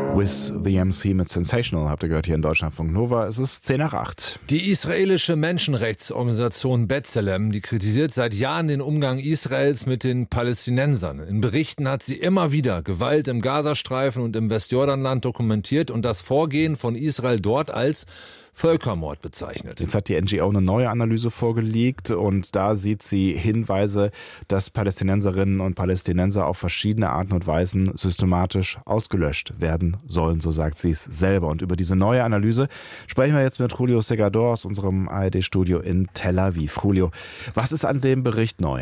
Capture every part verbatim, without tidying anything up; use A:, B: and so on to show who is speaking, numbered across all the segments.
A: With the M C mit Sensational habt ihr gehört hier in Deutschlandfunk Nova. Es ist zehn nach acht.
B: Die israelische Menschenrechtsorganisation B'Tselem, die kritisiert seit Jahren den Umgang Israels mit den Palästinensern. In Berichten hat sie immer wieder Gewalt im Gazastreifen und im Westjordanland dokumentiert und das Vorgehen von Israel dort als Völkermord bezeichnet.
A: Jetzt hat die N G O eine neue Analyse vorgelegt und da sieht sie Hinweise, dass Palästinenserinnen und Palästinenser auf verschiedene Arten und Weisen systematisch ausgelöscht werden sollen, so sagt sie es selber. Und über diese neue Analyse sprechen wir jetzt mit Julio Segador aus unserem A R D-Studio in Tel Aviv. Julio, was ist an dem Bericht neu?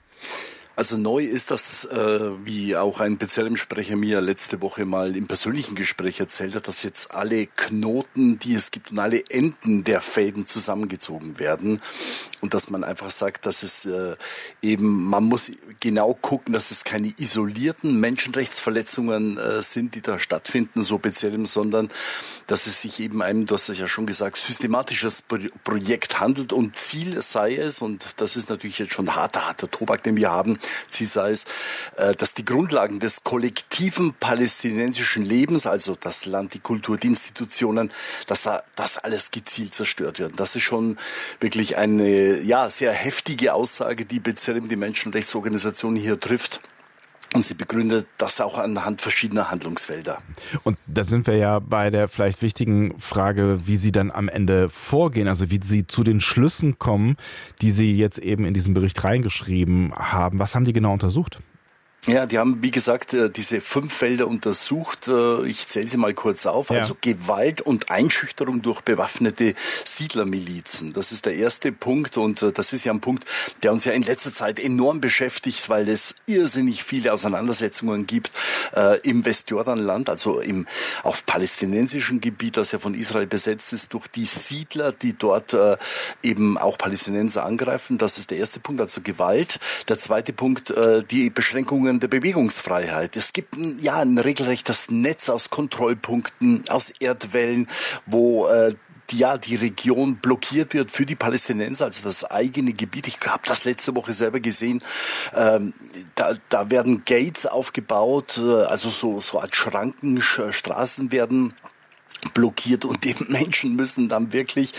C: Also neu ist das, äh, wie auch ein B'Tselem-Sprecher mir letzte Woche mal im persönlichen Gespräch erzählt hat, dass jetzt alle Knoten, die es gibt und alle Enden der Fäden zusammengezogen werden und dass man einfach sagt, dass es äh, eben, man muss genau gucken, dass es keine isolierten Menschenrechtsverletzungen äh, sind, die da stattfinden, so B'Tselem, sondern dass es sich eben einem, du hast es ja schon gesagt, systematisches Pro- Projekt handelt und Ziel sei es, und das ist natürlich jetzt schon harter, harter Tobak, den wir haben, Ziel sei es, dass die Grundlagen des kollektiven palästinensischen Lebens, also das Land, die Kultur, die Institutionen, dass das alles gezielt zerstört wird. Das ist schon wirklich eine ja sehr heftige Aussage, die B'Tselem, die Menschenrechtsorganisation, hier trifft. Und sie begründet das auch anhand verschiedener Handlungsfelder.
A: Und da sind wir ja bei der vielleicht wichtigen Frage, wie Sie dann am Ende vorgehen, also wie Sie zu den Schlüssen kommen, die Sie jetzt eben in diesen Bericht reingeschrieben haben. Was haben die genau untersucht?
C: Ja, die haben, wie gesagt, diese fünf Felder untersucht. Ich zähle sie mal kurz auf.
A: Ja.
C: Also Gewalt und Einschüchterung durch bewaffnete Siedlermilizen. Das ist der erste Punkt und das ist ja ein Punkt, der uns ja in letzter Zeit enorm beschäftigt, weil es irrsinnig viele Auseinandersetzungen gibt äh, im Westjordanland, also im auf palästinensischem Gebiet, das ja von Israel besetzt ist, durch die Siedler, die dort äh, eben auch Palästinenser angreifen. Das ist der erste Punkt, also Gewalt. Der zweite Punkt, äh, die Beschränkungen der Bewegungsfreiheit. Es gibt ein, ja ein regelrechtes Netz aus Kontrollpunkten, aus Erdwellen, wo äh, die, ja, die Region blockiert wird für die Palästinenser, also das eigene Gebiet. Ich habe das letzte Woche selber gesehen. Ähm, da, da werden Gates aufgebaut, äh, also so so Art Schranken, Straßen werden blockiert und die Menschen müssen dann wirklich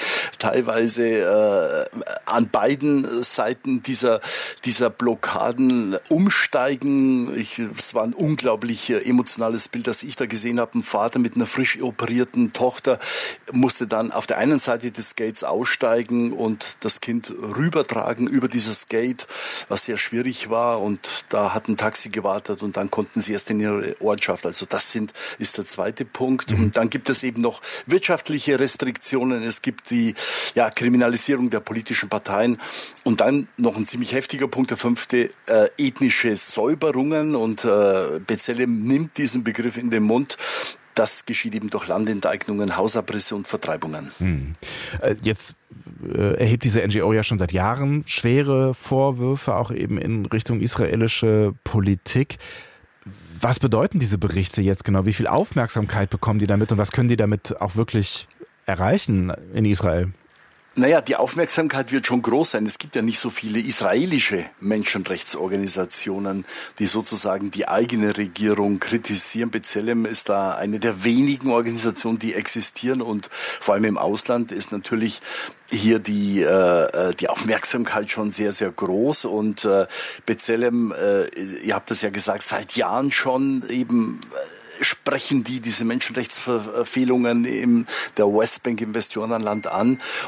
C: teilweise äh, an beiden Seiten dieser dieser Blockaden umsteigen. Ich, es war ein unglaublich emotionales Bild, das ich da gesehen habe. Ein Vater mit einer frisch operierten Tochter musste dann auf der einen Seite des Gates aussteigen und das Kind rübertragen über dieses Gate, was sehr schwierig war, und da hat ein Taxi gewartet und dann konnten sie erst in ihre Ortschaft. Also das sind ist der zweite Punkt. Und dann gibt es eben noch wirtschaftliche Restriktionen, es gibt die ja, Kriminalisierung der politischen Parteien und dann noch ein ziemlich heftiger Punkt, der fünfte, äh, ethnische Säuberungen, und äh, B'Tselem nimmt diesen Begriff in den Mund. Das geschieht eben durch Landenteignungen, Hausabrisse und Vertreibungen.
A: Hm. Jetzt äh, erhebt diese N G O ja schon seit Jahren schwere Vorwürfe, auch eben in Richtung israelische Politik. Was bedeuten diese Berichte jetzt genau? Wie viel Aufmerksamkeit bekommen die damit und was können die damit auch wirklich erreichen in Israel?
C: Naja, die Aufmerksamkeit wird schon groß sein. Es gibt ja nicht so viele israelische Menschenrechtsorganisationen, die sozusagen die eigene Regierung kritisieren. B'Tselem ist da eine der wenigen Organisationen, die existieren, und vor allem im Ausland ist natürlich hier die äh, die Aufmerksamkeit schon sehr, sehr groß. Und äh, B'Tselem, äh, ihr habt das ja gesagt, seit Jahren schon eben äh, sprechen die diese Menschenrechtsverfehlungen in der Westbank im Westjordanland an.